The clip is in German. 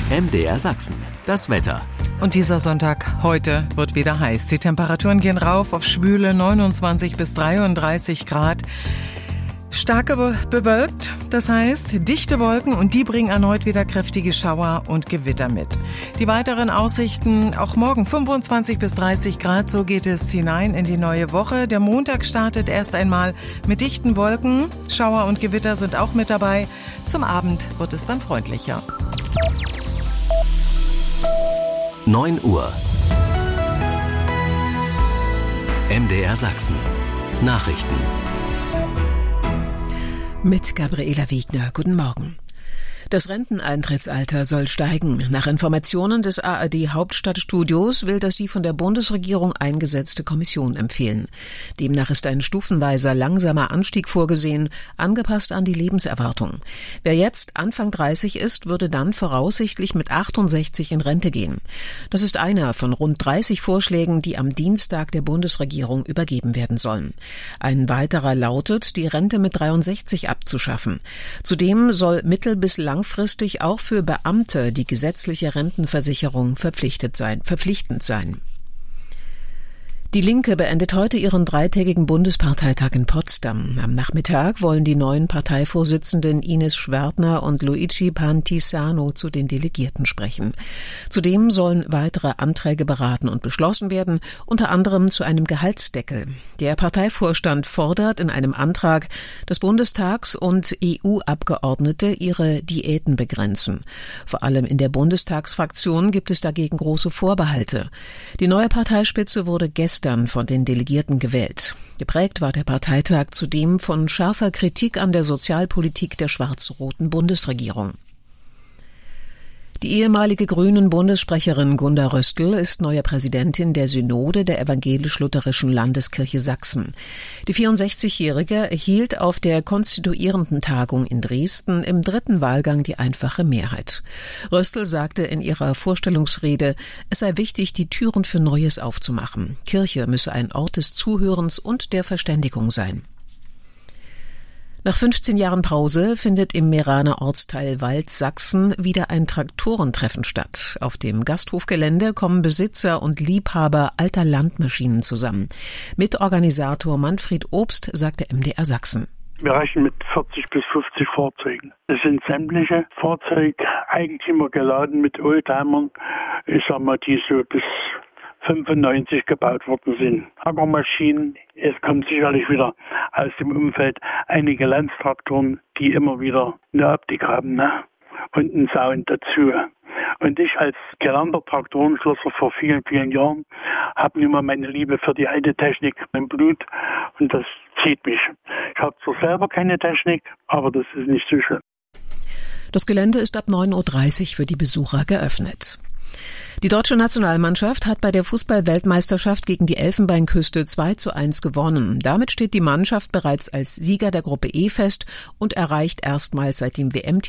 MDR Sachsen, das Wetter. Und dieser Sonntag heute wird wieder heiß. Die Temperaturen gehen rauf auf schwüle 29 bis 33 Grad. Stark bewölkt, das heißt dichte Wolken, und die bringen erneut wieder kräftige Schauer und Gewitter mit. Die weiteren Aussichten, auch morgen 25 bis 30 Grad, so geht es hinein in die neue Woche. Der Montag startet erst einmal mit dichten Wolken, Schauer und Gewitter sind auch mit dabei. Zum Abend wird es dann freundlicher. 9 Uhr. MDR Sachsen. Nachrichten. Mit Gabriela Wiegner. Guten Morgen. Das Renteneintrittsalter soll steigen. Nach Informationen des ARD-Hauptstadtstudios will das die von der Bundesregierung eingesetzte Kommission empfehlen. Demnach ist ein stufenweiser, langsamer Anstieg vorgesehen, angepasst an die Lebenserwartung. Wer jetzt Anfang 30 ist, würde dann voraussichtlich mit 68 in Rente gehen. Das ist einer von rund 30 Vorschlägen, die am Dienstag der Bundesregierung übergeben werden sollen. Ein weiterer lautet, die Rente mit 63 abzuschaffen. Zudem soll mittel- bis langfristig auch für Beamte die gesetzliche Rentenversicherung verpflichtend sein. Die Linke beendet heute ihren dreitägigen Bundesparteitag in Potsdam. Am Nachmittag wollen die neuen Parteivorsitzenden Ines Schwertner und Luigi Pantisano zu den Delegierten sprechen. Zudem sollen weitere Anträge beraten und beschlossen werden, unter anderem zu einem Gehaltsdeckel. Der Parteivorstand fordert in einem Antrag, dass Bundestags- und EU-Abgeordnete ihre Diäten begrenzen. Vor allem in der Bundestagsfraktion gibt es dagegen große Vorbehalte. Die neue Parteispitze wurde gestern von den Delegierten gewählt. Geprägt war der Parteitag zudem von scharfer Kritik an der Sozialpolitik der schwarz-roten Bundesregierung. Die ehemalige Grünen-Bundessprecherin Gunda Röstl ist neue Präsidentin der Synode der Evangelisch-Lutherischen Landeskirche Sachsen. Die 64-Jährige erhielt auf der konstituierenden Tagung in Dresden im dritten Wahlgang die einfache Mehrheit. Röstl sagte in ihrer Vorstellungsrede, es sei wichtig, die Türen für Neues aufzumachen. Kirche müsse ein Ort des Zuhörens und der Verständigung sein. Nach 15 Jahren Pause findet im Meraner Ortsteil Wald, Sachsen, wieder ein Traktorentreffen statt. Auf dem Gasthofgelände kommen Besitzer und Liebhaber alter Landmaschinen zusammen. Mitorganisator Manfred Obst sagte MDR Sachsen. Wir rechnen mit 40 bis 50 Fahrzeugen. Es sind sämtliche Fahrzeugeigentümer geladen mit Oldtimern, ich sag mal, die so bis 95 gebaut worden sind. Ackermaschinen, es kommt sicherlich wieder aus dem Umfeld einige Landtraktoren, die immer wieder eine Optik haben, und einen Sound dazu. Und ich als gelernter Traktorenschlosser vor vielen, vielen Jahren habe nun mal meine Liebe für die alte Technik im Blut, und das zieht mich. Ich habe zwar selber keine Technik, aber das ist nicht so schlimm. Das Gelände ist ab 9.30 Uhr für die Besucher geöffnet. Die deutsche Nationalmannschaft hat bei der Fußball-Weltmeisterschaft gegen die Elfenbeinküste 2:1 gewonnen. Damit steht die Mannschaft bereits als Sieger der Gruppe E fest und erreicht erstmals seit dem WM